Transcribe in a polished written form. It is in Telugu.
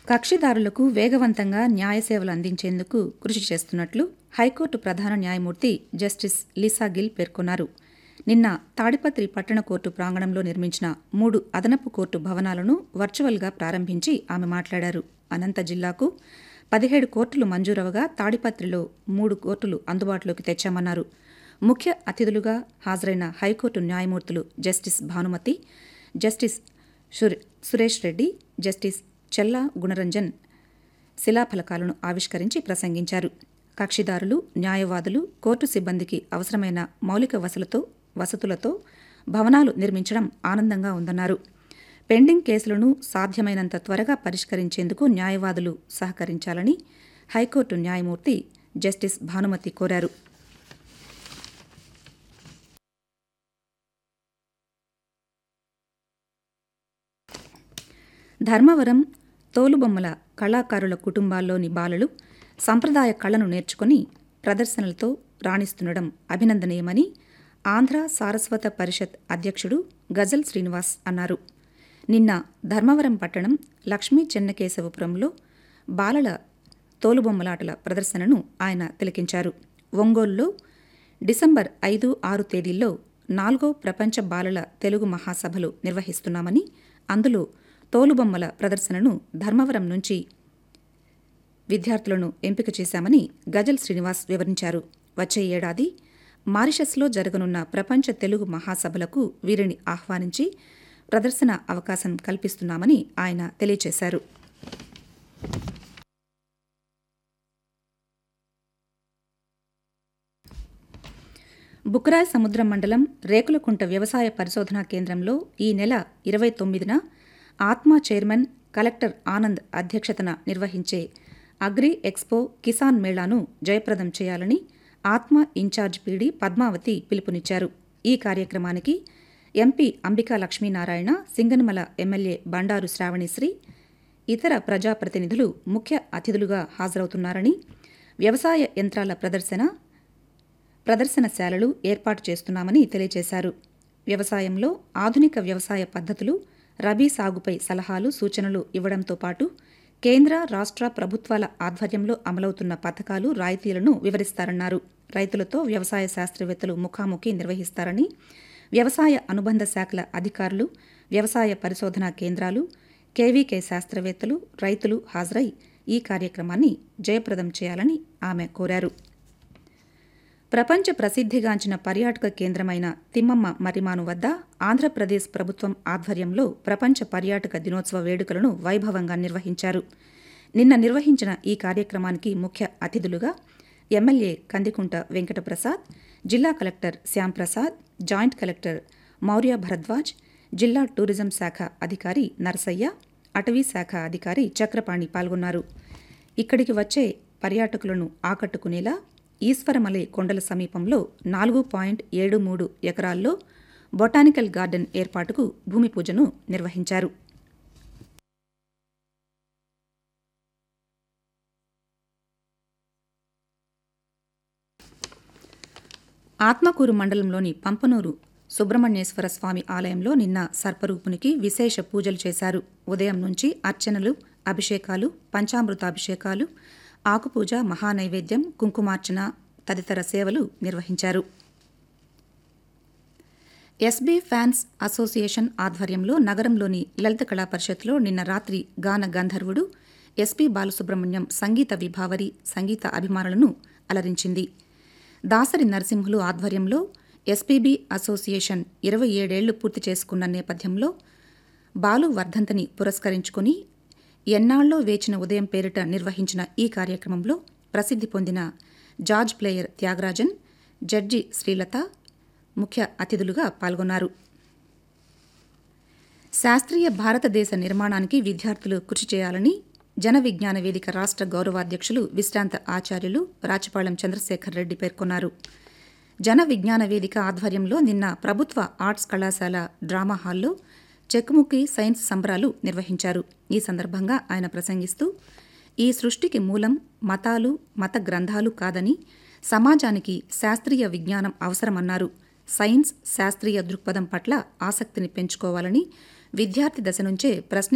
కక్షిదారులకు వేగవంతంగా న్యాయ సేవలు అందించేందుకు కృషి చేస్తున్నట్లు హైకోర్టు ప్రధాన న్యాయమూర్తి జస్టిస్ లీసా గిల్ పేర్కొన్నారు. నిన్న తాడిపత్రి పట్టణ కోర్టు ప్రాంగణంలో నిర్మించిన 3 అదనపు కోర్టు భవనాలను వర్చువల్గా ప్రారంభించి ఆమె మాట్లాడారు. అనంత జిల్లాకు 17 కోర్టులు మంజూరవగా తాడిపత్రిలో 3 కోర్టులు అందుబాటులోకి తెచ్చామన్నారు. ముఖ్య అతిథులుగా హాజరైన హైకోర్టు న్యాయమూర్తులు justice Bhanumathi, justice Suresh Reddy, justice చెల్లా గుణరంజన్ శిలాఫలకాలను ఆవిష్కరించి ప్రసంగించారు. కక్షిదారులు, న్యాయవాదులు, కోర్టు సిబ్బందికి అవసరమైన మౌలిక వసతులతో భవనాలు నిర్మించడం ఆనందంగా ఉందన్నారు. పెండింగ్ కేసులను సాధ్యమైనంత త్వరగా పరిష్కరించేందుకు న్యాయవాదులు సహకరించాలని హైకోర్టు న్యాయమూర్తి జస్టిస్ భానుమతి కోరారు. ధర్మవరం తోలుబొమ్మల కళాకారుల కుటుంబాల్లోని బాలలు సంప్రదాయ కళను నేర్చుకుని ప్రదర్శనలతో రాణిస్తుండడం అభినందనీయమని ఆంధ్ర సారస్వత పరిషత్ అధ్యక్షుడు గజల్ శ్రీనివాస్ అన్నారు. నిన్న ధర్మవరం పట్టణం లక్ష్మీ చెన్నకేశవపురంలో బాలల తోలుబొమ్మలాటల ప్రదర్శనను ఆయన తిలకించారు. ఒంగోలులో డిసెంబర్ 5, 6 తేదీల్లో 4వ ప్రపంచ బాలల తెలుగు మహాసభలు నిర్వహిస్తున్నామని, అందులో తోలుబొమ్మల ప్రదర్శనను ధర్మవరం నుంచి విద్యార్థులను ఎంపిక చేశామని గజల్ శ్రీనివాస్ వివరించారు. వచ్చే ఏడాది మారిషస్లో జరగనున్న ప్రపంచ తెలుగు మహాసభలకు వీరిని ఆహ్వానించి ప్రదర్శన అవకాశం కల్పిస్తున్నామని ఆయన తెలియజేశారు. బుక్రాయ్ సముద్రం మండలం రేకులకుంట వ్యవసాయ పరిశోధనా కేంద్రంలో ఈ నెల 29న ఆత్మా చైర్మన్ కలెక్టర్ ఆనంద్ అధ్యక్షతన నిర్వహించే అగ్రి ఎక్స్పో కిసాన్ మేళాను జయప్రదం చేయాలని ఆత్మా ఇన్ఛార్జ్ పీడీ పద్మావతి పిలుపునిచ్చారు. ఈ కార్యక్రమానికి ఎంపీ అంబికా లక్ష్మీనారాయణ, సింగనమల ఎమ్మెల్యే బండారు శ్రావణిశ్రీ, ఇతర ప్రజాప్రతినిధులు ముఖ్య అతిథులుగా హాజరవుతున్నారని, వ్యవసాయ యంత్రాల ప్రదర్శనశాలలు ఏర్పాటు చేస్తున్నామని తెలియజేశారు. వ్యవసాయంలో ఆధునిక వ్యవసాయ పద్ధతులు, రబీ సాగుపై సలహాలు, సూచనలు ఇవ్వడంతో పాటు కేంద్ర, రాష్ట్ర ప్రభుత్వాల ఆధ్వర్యంలో అమలవుతున్న పథకాలు, రాయితీలను వివరిస్తారన్నారు. రైతులతో వ్యవసాయ శాస్త్రవేత్తలు ముఖాముఖి నిర్వహిస్తారని, వ్యవసాయ అనుబంధ శాఖల అధికారులు, వ్యవసాయ పరిశోధనా కేంద్రాలు, కేవీకే శాస్త్రవేత్తలు, రైతులు హాజరై ఈ కార్యక్రమాన్ని జయప్రదం చేయాలని ఆమె కోరారు. ప్రపంచ ప్రసిద్ధిగాంచిన పర్యాటక కేంద్రమైన తిమ్మమ్మ మర్రిమాను వద్ద ఆంధ్రప్రదేశ్ ప్రభుత్వం ఆధ్వర్యంలో ప్రపంచ పర్యాటక దినోత్సవ వేడుకలను వైభవంగా నిర్వహించారు. నిన్న నిర్వహించిన ఈ కార్యక్రమానికి ముఖ్య అతిథులుగా ఎమ్మెల్యే కందికుంట వెంకటప్రసాద్, జిల్లా collector Shyamprasad, joint collector Maurya Bharadwaj, జిల్లా టూరిజం శాఖ అధికారి నరసయ్య, అటవీ శాఖ అధికారి చక్రపాణి పాల్గొన్నారు. ఇక్కడికి వచ్చే పర్యాటకులను ఆకట్టుకునేలా ఈశ్వరమలై కొండల సమీపంలో 4.73 ఎకరాల్లో బొటానికల్ గార్డెన్ ఏర్పాటుకు భూమి పూజను నిర్వహించారు. ఆత్మకూరు మండలంలోని పంపనూరు సుబ్రహ్మణ్యేశ్వర స్వామి ఆలయంలో నిన్న సర్పరూపునికి విశేష పూజలు చేశారు. ఉదయం నుంచి అర్చనలు, అభిషేకాలు, పంచామృతాభిషేకాలు, ఆకుపూజ, మహానైవేద్యం, కుంకుమార్చన తదితర సేవలు నిర్వహించారు. ఎస్బీ ఫ్యాన్స్ అసోసియేషన్ ఆధ్వర్యంలో నగరంలోని లలిత కళా పరిషత్లో నిన్న రాత్రి గాన గంధర్వుడు ఎస్పీ బాలసుబ్రహ్మణ్యం సంగీత విభావరి సంగీత అభిమానులను అలరించింది. దాసరి నరసింహులు ఆధ్వర్యంలో ఎస్పీబీ అసోసియేషన్ 27 ఏళ్లు పూర్తి చేసుకున్న నేపథ్యంలో బాలు వర్ధంతిని పురస్కరించుకుని ఎన్నాళ్లో వేచిన ఉదయం పేరిట నిర్వహించిన ఈ కార్యక్రమంలో ప్రసిద్ధి పొందిన George player Thyagarajan, judge Srilatha ముఖ్య అతిథులుగా పాల్గొన్నారు. శాస్త్రీయ భారతదేశ నిర్మాణానికి విద్యార్థులు కృషి చేయాలని జన విజ్ఞాన వేదిక రాష్ట్ర గౌరవాధ్యక్షులు విశ్రాంత ఆచార్యులు రాచపాళెం చంద్రశేఖర్ రెడ్డి పేర్కొన్నారు. జన విజ్ఞాన వేదిక ఆధ్వర్యంలో నిన్న ప్రభుత్వ ఆర్ట్స్ కళాశాల డ్రామా హాల్లో చెక్కుముక్కి సైన్స్ సంబరాలు నిర్వహించారు. ఈ సందర్భంగా ఆయన ప్రసంగిస్తూ, ఈ సృష్టికి మూలం మతాలు, మత గ్రంథాలు కాదని, సమాజానికి శాస్త్రీయ విజ్ఞానం అవసరమన్నారు. సైన్స్, శాస్త్రీయ దృక్పథం పట్ల ఆసక్తిని పెంచుకోవాలని, విద్యార్థి దశ నుంచే